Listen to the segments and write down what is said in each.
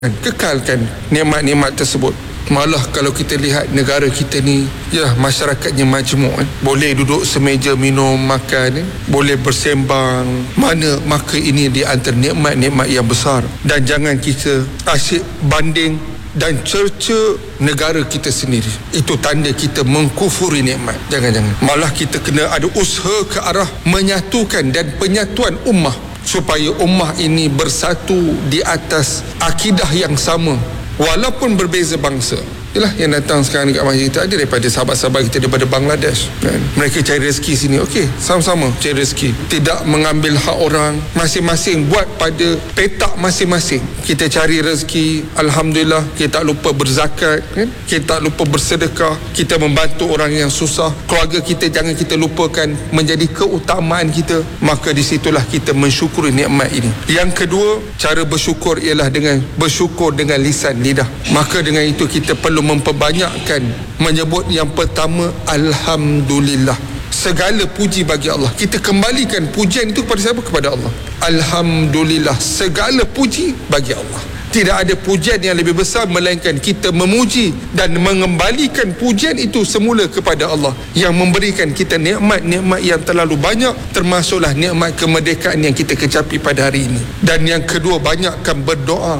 kekalkan nikmat-nikmat tersebut. Malah kalau kita lihat negara kita ni, ya, masyarakatnya majmuk, boleh duduk semeja minum makan, boleh bersembang, mana maka ini di antara nikmat-nikmat yang besar. Dan jangan kita asyik banding dan cerca negara kita sendiri. Itu tanda kita mengkufuri nikmat. Jangan-jangan. Malah kita kena ada usaha ke arah menyatukan dan penyatuan ummah, supaya ummah ini bersatu di atas akidah yang sama walaupun berbeza bangsa. Itulah yang datang sekarang dekat masjid kita, ada daripada sahabat-sahabat kita daripada Bangladesh, kan? Mereka cari rezeki sini. Okey, sama-sama cari rezeki, tidak mengambil hak orang, masing-masing buat pada petak masing-masing. Kita cari rezeki, alhamdulillah. Kita tak lupa berzakat, kan? Kita tak lupa bersedekah, kita membantu orang yang susah. Keluarga kita jangan kita lupakan menjadi keutamaan kita. Maka di situlah kita mensyukuri nikmat ini. Yang kedua, cara bersyukur ialah dengan bersyukur dengan lisan lidah. Maka dengan itu kita perlu memperbanyakkan menyebut yang pertama, alhamdulillah. Segala puji bagi Allah. Kita kembalikan pujian itu kepada siapa? Kepada Allah. Alhamdulillah, segala puji bagi Allah. Tidak ada pujian yang lebih besar melainkan kita memuji dan mengembalikan pujian itu semula kepada Allah yang memberikan kita nikmat-nikmat yang terlalu banyak, termasuklah nikmat kemerdekaan yang kita kecapi pada hari ini. Dan yang kedua, banyakkan berdoa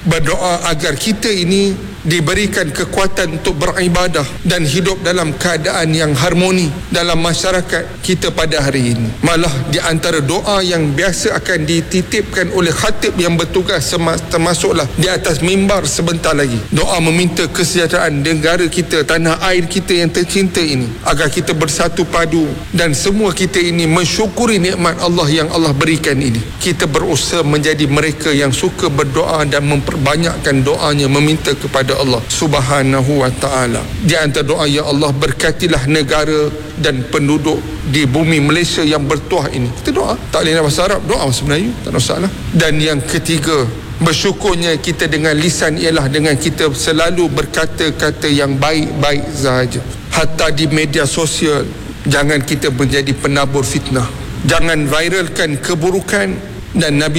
agar kita ini diberikan kekuatan untuk beribadah dan hidup dalam keadaan yang harmoni dalam masyarakat kita pada hari ini. Malah di antara doa yang biasa akan dititipkan oleh khatib yang bertugas, termasuklah di atas mimbar sebentar lagi, doa meminta kesejahteraan negara kita, tanah air kita yang tercinta ini, agar kita bersatu padu dan semua kita ini mensyukuri nikmat Allah yang Allah berikan ini. Kita berusaha menjadi mereka yang suka berdoa dan memperbanyakkan doanya meminta kepada Allah Subhanahu wa ta'ala. Di antara doa, ya Allah, berkatilah negara dan penduduk di bumi Malaysia yang bertuah ini. Kita doa, tak boleh bahasa Arab, doa bahasa Melayu, tak ada masalah. Dan yang ketiga, bersyukurnya kita dengan lisan ialah dengan kita selalu berkata-kata yang baik-baik sahaja. Hatta di media sosial, jangan kita menjadi penabur fitnah, jangan viralkan keburukan. Dan Nabi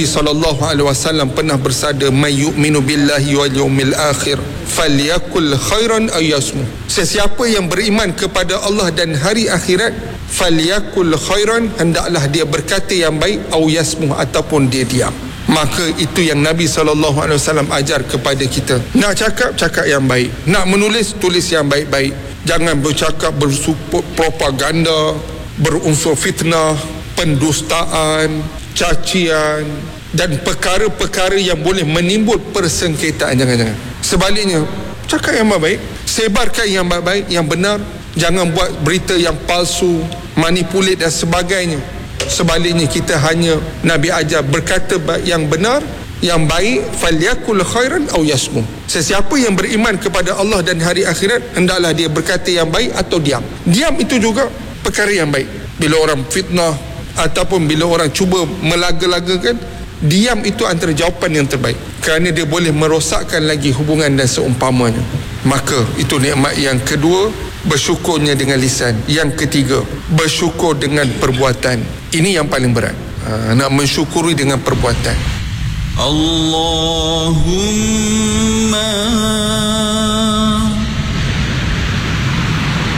SAW pernah bersabda, may yu'minu billahi wal yawmil akhir falyakul khairan aw yasmut. Sesiapa yang beriman kepada Allah dan hari akhirat, falyakul khairan, hendaklah dia berkata yang baik, aw yasmut, ataupun dia diam. Maka itu yang Nabi SAW ajar kepada kita. Nak cakap, cakap yang baik. Nak menulis, tulis yang baik-baik. Jangan bercakap bersuput propaganda, berunsur fitnah, pendustaan, cacian dan perkara-perkara yang boleh menimbul persengketaan. Jangan-jangan. Sebaliknya, cakap yang baik, sebarkan yang baik, yang benar. Jangan buat berita yang palsu, manipulat dan sebagainya. Sebaliknya, kita hanya Nabi ajar berkata yang benar, yang baik, falyakul khairan aw yasmut. Sesiapa yang beriman kepada Allah dan hari akhirat, hendaklah dia berkata yang baik atau diam. Diam itu juga perkara yang baik. Bila orang fitnah ataupun bila orang cuba melaga-lagakan, diam itu antara jawapan yang terbaik, kerana dia boleh merosakkan lagi hubungan dan seumpamanya. Maka itu nikmat yang kedua, bersyukurnya dengan lisan. Yang ketiga, bersyukur dengan perbuatan. Ini yang paling berat, nak mensyukuri dengan perbuatan. Allahumma